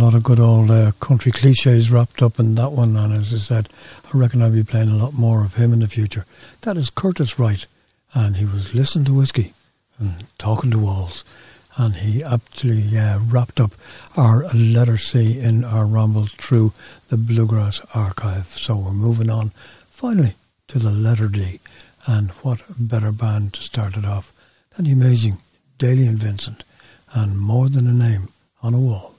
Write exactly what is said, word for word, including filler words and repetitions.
lot of good old uh, country cliches wrapped up in that one, and as I said, I reckon I'll be playing a lot more of him in the future. That is Curtis Wright, and he was listening to whiskey and talking to walls, and he absolutely uh, wrapped up our letter C in our ramble through the Bluegrass Archive. So we're moving on finally to the letter D, and what better band to start it off than the amazing Daly and Vincent and More Than a Name on a Wall.